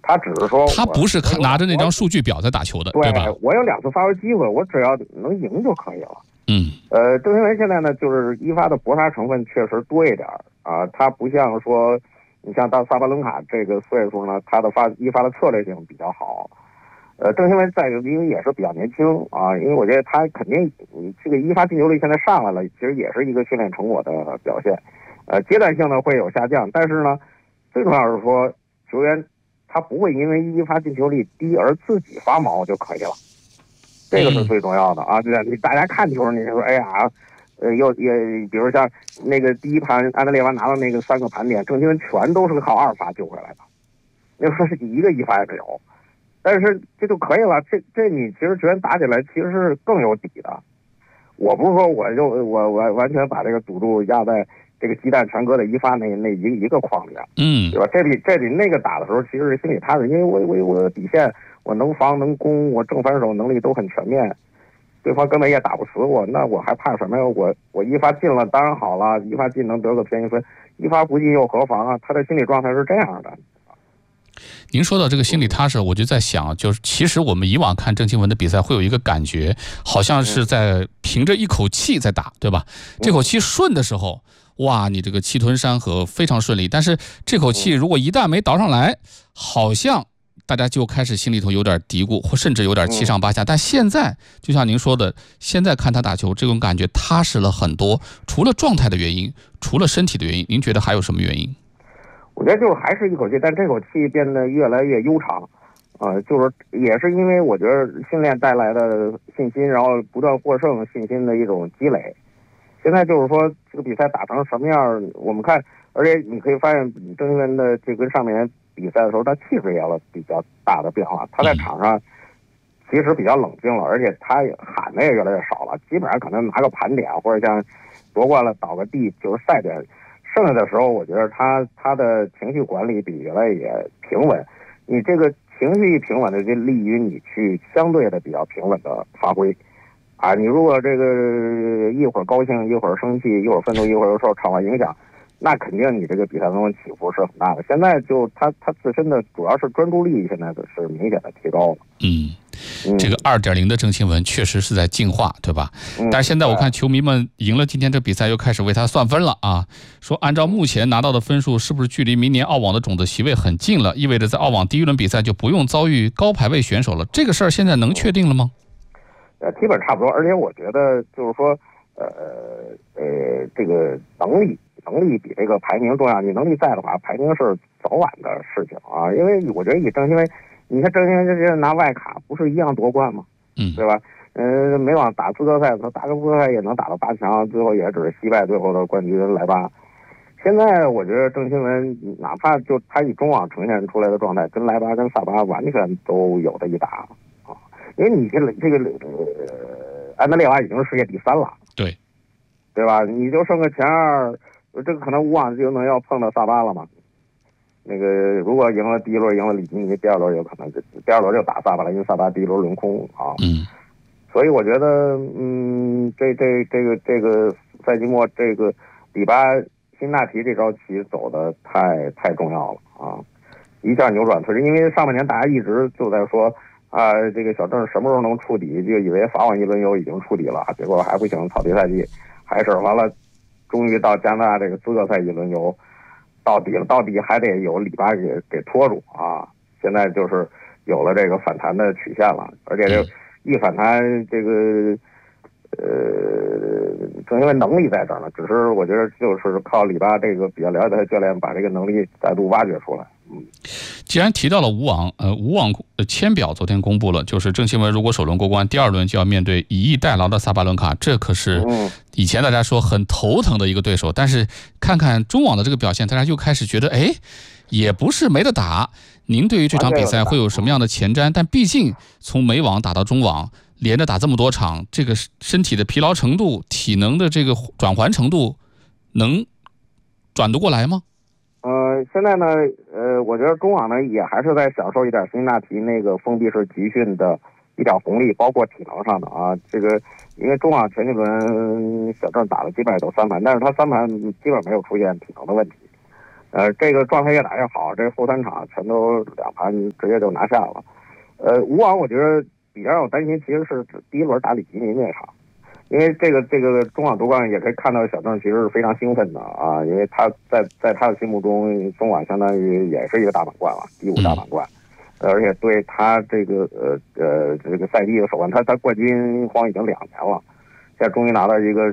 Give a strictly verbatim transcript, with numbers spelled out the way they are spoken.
他只是说他不是拿着那张数据表在打球的，对吧？ 我有两次发挥机会，我只要能赢就可以了。 嗯， 呃，郑钦文现在呢，就是一发的搏杀成分确实多一点啊，他不像说，你像到萨巴伦卡这个岁数呢，他的发一发的策略性比较好。呃，郑钦文再一个因为也是比较年轻啊，因为我觉得他肯定这个一发进球率现在上来了，其实也是一个训练成果的表现。呃，阶段性的会有下降，但是呢，最重要是说球员他不会因为一发进球率低而自己发毛就可以了。这个是最重要的啊！对，你大家看球，你说，哎呀，呃，又也，比如像那个第一盘安德烈娃拿到那个三个盘点，郑钦文全都是靠二发救回来的，那说是一个一发也没有，但是这就可以了。这这你其实球员打起来其实是更有底的。我不是说我就我我完全把这个赌注压在这个鸡蛋全搁在一发那那一一个框里啊， 嗯， 对吧？这比这比那个打的时候，其实是心里踏实，因为我我我底线。我能防能攻，我正反手能力都很全面，对方根本也打不死我，那我还怕什么呀？我我一发进了当然好了，一发进能得个便宜分，一发不进又何妨啊？他的心理状态是这样的。 您说到这个心理踏实，我就在想，就是其实我们以往看郑钦文的比赛会有一个感觉，好像是在凭着一口气在打，对吧？这口气顺的时候，哇，你这个气吞山河非常顺利，但是这口气如果一旦没倒上来，好像大家就开始心里头有点嘀咕，或甚至有点七上八下。但现在就像您说的，现在看他打球，这种感觉踏实了很多。除了状态的原因，除了身体的原因，您觉得还有什么原因？ 我觉得就是还是一口气，但这口气变得越来越悠长。呃，就是也是因为我觉得训练带来的信心，然后不断获胜信心的一种积累。现在就是说这个比赛打成什么样，我们看，而且你可以发现郑钦文的这跟上面比赛的时候，他气质也有了比较大的变化。他在场上其实比较冷静了，而且他喊的也越来越少了，基本上可能拿个盘点或者像夺冠了倒个地就是赛点。剩下的时候，我觉得他他的情绪管理比原来也平稳。你这个情绪一平稳的，就利于你去相对的比较平稳的发挥。啊，你如果这个一会儿高兴，一会儿生气，一会儿愤怒，一会儿又受场外影响，那肯定你这个比赛中起伏是很大的。现在就他他自身的主要是专注力，现在是明显的提高了。 嗯，这个二点零的郑钦文确实是在进化，对吧？嗯、但是现在我看球迷们赢了今天这比赛，又开始为他算分了啊！说按照目前拿到的分数，是不是距离明年澳网的种子席位很近了？意味着在澳网第一轮比赛就不用遭遇高排位选手了。这个事儿现在能确定了吗？ 呃，基本差不多。而且我觉得就是说，呃呃，这个能力能力比这个排名重要。你能力在的话，排名是早晚的事情啊。因为我觉得以郑钦文，你看郑钦文这些拿外卡不是一样夺冠吗？ 嗯， 对吧？嗯、呃，美网打资格赛，他打个资格赛也能打到八强，最后也只是惜败最后的冠军莱巴。现在我觉得郑钦文，哪怕就他以中网呈现出来的状态，跟莱巴跟萨巴完全都有的一打啊。因为你这个这个呃，安德烈娃已经是世界第三了， 对， 对吧？你就剩个前二，这个可能无网就能要碰到萨巴了嘛。那个如果赢了第一轮，赢了里尼，第二轮有可能就第二轮就打萨巴了，因为萨巴第一轮轮空啊。 嗯， 所以我觉得，嗯，这这这个这个赛季末这个里巴辛纳提这招棋走的太太重要了啊！一下扭转颓势，因为上半年大家一直就在说。啊，这个小郑什么时候能触底？就以为法网一轮游已经触底了，结果还不行，草地赛季还是完了，终于到加拿大这个资格赛一轮游到底了，到底还得有里巴给给拖住啊！现在就是有了这个反弹的曲线了，而且这一反弹，这个呃，正因为能力在这儿呢，只是我觉得就是靠里巴这个比较了解他的教练把这个能力再度挖掘出来。嗯， 既然提到了无网，呃，无网签表昨天公布了，就是郑钦文如果首轮过关，第二轮就要面对以逸待劳的萨巴伦卡，这可是以前大家说很头疼的一个对手。但是看看中网的这个表现，大家又开始觉得，哎，也不是没得打。您对于这场比赛会有什么样的前瞻？但毕竟从美网打到中网，连着打这么多场，这个身体的疲劳程度、体能的这个转换程度，能转得过来吗？ 呃，现在呢，呃，我觉得中网呢也还是在享受一点辛纳提那个封闭式集训的一点红利，包括体能上的啊。这个因为中网前几轮小郑打的基本上都三盘，但是他三盘基本没有出现体能的问题， 呃，这个状态越打越好，这后三场全都两盘直接就拿下了。呃，武网我觉得比较让我担心，其实是第一轮打李吉尼那场，因为这个这个中网夺冠也可以看到小郑其实是非常兴奋的啊，因为他在在他的心目中，中网相当于也是一个大满贯了，第五大满贯。嗯、而且对他这个呃呃这个赛季的手腕，他他冠军荒已经两年了，现在终于拿到一个